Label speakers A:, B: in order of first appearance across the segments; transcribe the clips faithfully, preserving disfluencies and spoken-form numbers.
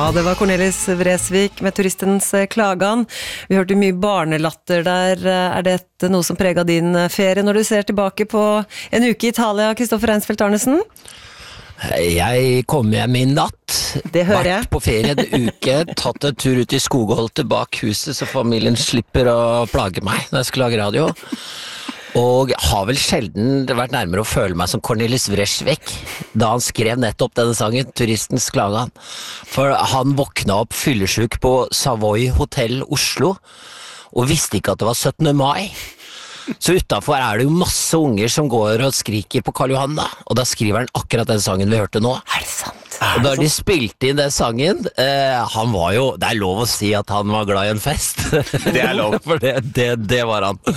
A: Ja, det var Cornelis Vreeswijk med Turistens klagan. Vi hørte mye barnelatter der. Er dette noe som preget din ferie når du ser tilbake på en uke i Italia, Kristoffer Reinsfeldt Arnesen?
B: Jeg kom hjem i natt.
A: Det hører jeg.
B: Vært på ferie en uke, tatt en tur ut i skogholtet bak huset så familien slipper å plage meg når jeg skal lage radio. Og har vel sjelden vært nærmere å føle meg som Cornelis Vreeswijk da han skrev nettopp denne sangen, Turistens klagan. For han våkna opp fyllesyk på Savoy Hotel Oslo og visste ikke at det var syttende mai. Så utenfor er det jo masse unger som går og skriker på Karl Johan da, og da skriver han akkurat den sangen vi hørte nå.
A: Er det sant?
B: Og da de spilte inn den sangen, eh, han var jo, det er lov å si at han var glad i en fest.
C: Det er lov.
B: For det, det, det var han.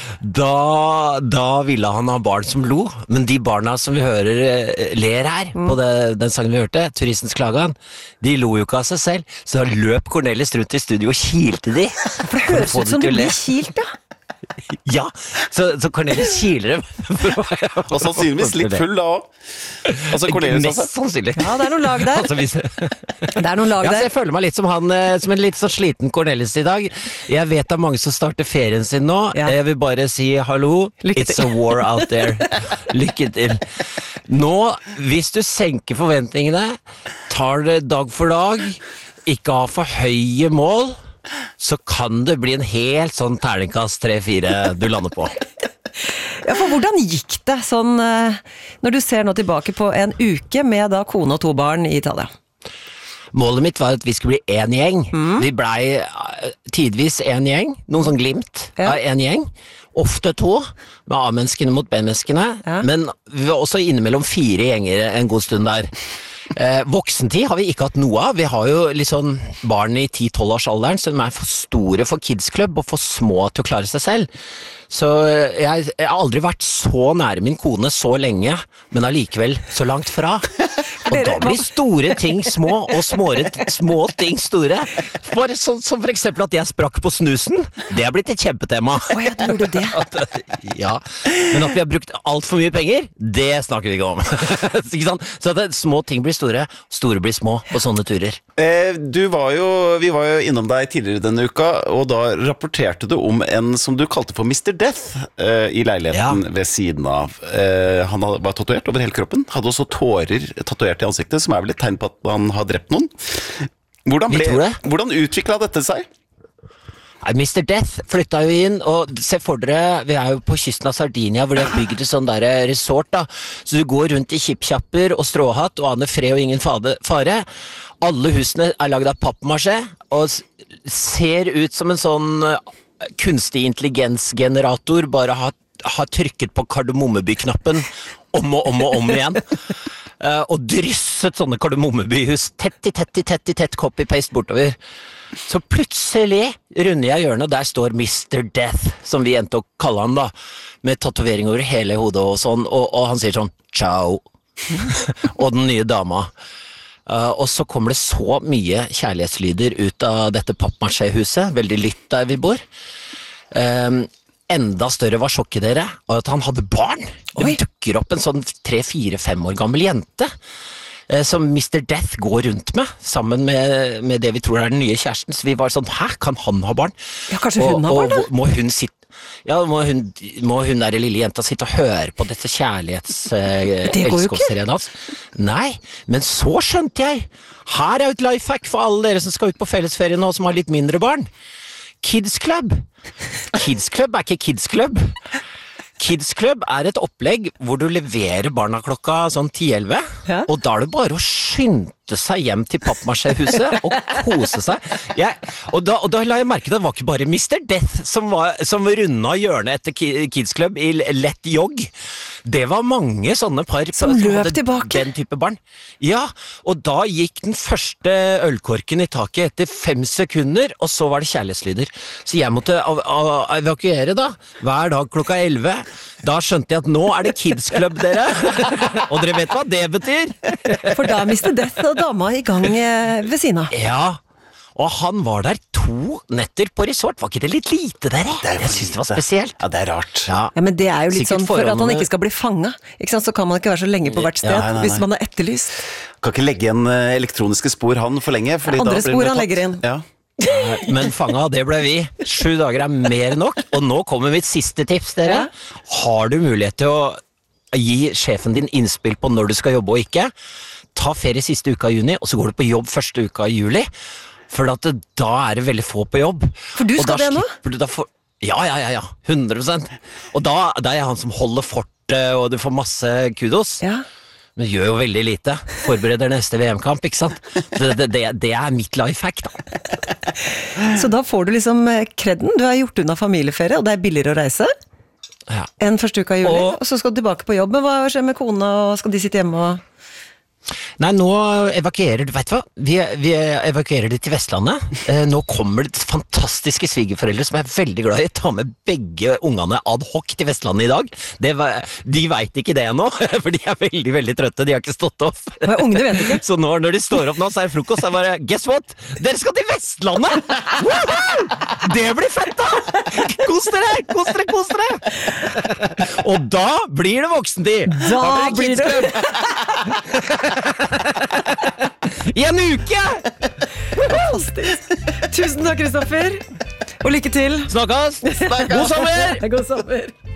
B: Da, da ville han ha barn som lo, men de barna som vi hører eh, ler her, mm. på det, den sangen vi hørte, Turistens klagan, de lo jo ikke av seg selv, så da løp Cornelis rundt i studio og kilte de.
A: For det høres ut som de blir kilt da.
B: Ja, så, så Cornelis kiler dem.
C: Og sannsynligvis litt full da også. Altså Cornelis også.
B: Mest sannsynlig.
A: Ja, det er noen lag der.
B: Altså, hvis...
A: Det er noen lag
B: ja,
A: der.
B: Jeg føler meg litt som han, som en litt så sliten Cornelis i dag. Jeg vet det er mange som starter ferien sin nå. Ja. Jeg vil bare si hallo. It's a war out there. Lykke til. Nå, hvis du senker forventningene, tar det dag for dag, ikke har for høye mål, så kan det bli en helt sånn terningkast tre fire du lander på.
A: Ja, for hvordan gikk det sånn, når du ser nå tilbake på en uke med da kone og to barn i Italia?
B: Målet mitt var at vi skulle bli en gjeng. Mm. Vi blei tidvis en gjeng, noen sånn glimt ja. Av en gjeng. Ofte to, med A-menneskene mot B-menneskene, ja. Men vi var også innimellom fire gjenger en god stund der. Eh, voksentid har vi ikke hatt noe av. Vi har jo litt sånn barn i ti tolv års alderen som er for store for kidsklubb og for små til å klare seg selv. Så jeg, jeg har aldri vært så nære min kone så lenge, men allikevel så langt fra. Og da blir store ting små, og småre, små ting store. Bare så, som for eksempel at jeg sprakk på snusen, det har blitt et kjempetema.
A: Å ja, du gjorde det.
B: At, ja, men at vi har brukt alt for mye penger, det snakker vi ikke om. Ikke sant? Så at små ting blir store, store blir små på sånne turer.
C: Eh, du var jo, vi var jo innom deg tidligere denne uka, og da rapporterte du om en som du kalte for mister Death eh, i leiligheten ja. Ved siden av. Eh, han var tatovert over hele kroppen, hadde også tårer tatovert i ansiktet, som er vel et tegn på at han har drept noen. Hvordan, ble, hvordan utviklet dette seg?
B: mister Death flyttet jo inn, og se for dere, vi er jo på kysten av Sardinia, hvor de har bygd et sånn der resort da, så du går rundt i kjippkjapper og stråhatt, og aner fred og ingen fare. Alle husene er laget av pappmasjé, og ser ut som en sånn kunstig intelligensgenerator, bare har, har trykket på Kardemommeby-knappen om og om og om igjen. Uh, og drysset sånne Kardemommeby-hus tett i tett i tett i tett copy-paste bortover. Så plutselig runder jeg hjørnet, og der står mister Death, som vi endte å kalle han da, med tatovering over hele hodet og sånn, og, og han sier sånn, ciao, og den nye dama. Uh, og så kommer det så mye kjærlighetslyder ut av dette pappmasjé-huset, veldig lytt der vi bor. Um, enda større var sjokket dere, og at han hadde barn. Det Oi. Dukker opp en sånn tre fire fem år gammel jente, uh, som mister Death går rundt med, sammen med, med det vi tror er den nye kjæresten. Så vi var sånn, hæ, kan han ha barn?
A: Ja, kanskje hun og, har barn da?
B: Og må hun sitte Ja, må hun, må hun der lille jenta sitte og høre på dette kjærlighets-elskapsserien hans? Nei, men så skjønte jeg. Her er jo et lifehack for alle dere som skal ut på fellesferie nå, som har litt mindre barn. Kids Club. Kids Club er ikke Kids Club. Kids Club er et opplegg hvor du leverer barna klokka sånn ti elleve, ja. Og da er det bare å skynde seg hjem til pappmasjé-huset og kose seg. Jeg, og, da, og da la jeg merke til at det var ikke bare mister Death som, var, som rundet hjørnet etter Kids Club i lett jogg. Det var mange sånne par
A: som løp tilbake.
B: Den type barn. Ja, og da gikk den første ølkorken i taket etter fem sekunder, og så var det kjærlighetslyder. Så jeg måtte av, av, evakuere da, hver dag klokka elleve. Da skjønte jeg at nå er det Kids Club, dere. Og dere vet hva det betyr.
A: For da mister Death og dama i gang ved siden av.
B: Ja, og han var der to to netter på resort. Var ikke det litt lite dere? Jeg synes det var spesielt.
C: Ja, det er rart.
B: Ja,
A: Ja, men det er jo litt
B: Sikkert
A: sånn for at han
B: forholdene-
A: ikke skal bli fanga. Ikke sant? Så kan man ikke være så lenge på hvert sted
C: Ja, nei, nei, nei.
A: hvis man er etterlyst.
C: Kan ikke legge igjen eh, elektroniske spor han for lenge. Fordi
A: Andre
C: da blir
A: spor
C: det
A: han
C: tatt.
A: legger inn.
C: Ja.
B: men fanga, det ble vi. Sju dager er mer enn nok. Og nå kommer mitt siste tips, dere. Har du mulighet til å gi sjefen din innspill på når du skal jobbe og ikke, ta ferie siste uka i juni, og så går du på jobb første uka i juli. For at det, da er det veldig få på jobb.
A: For du
B: Og
A: skal
B: da
A: det nå?
B: slipper du da for, ja, ja, ja, ja. hundre prosent. Og da, da er jeg han som holder fortet, og du får masse kudos.
A: Ja.
B: Men gjør jo veldig lite. Forbereder neste V M-kamp, ikke sant? Det, det, det, det er mitt life hack, da.
A: Så da får du liksom kredden. Du har gjort unna familieferie, og det er billigere å reise
B: Ja.
A: enn første uka i juli.
B: Og-
A: Og så skal du tilbake på jobb. Men hva skjer med kona, og skal de sitte hjemme og
B: Nei, nå evakuerer du, vet du hva? Vi, vi evakuerer det til Vestlandet. Eh, nå kommer det fantastiske svigerforeldre som er veldig glad i å ta med begge ungene ad hoc til Vestlandet i dag. Det var, de vet ikke det ennå, for de er veldig, veldig trøtte. De har ikke stått opp.
A: Hva, ungene vet ikke?
B: Så nå, når de står opp nå, så er det frokost. Så er det bare, guess what? Dere skal til Vestlandet! Woohoo! Det blir fett, da! Kos dere, kos dere, kos dere! Og da blir det voksentid!
A: Da blir det-
B: Kids Club. I en uke!
A: Fantastisk. Tusen takk, Kristoffer. Og lykke til.
B: Snakkes! God sommer!
A: God sommer.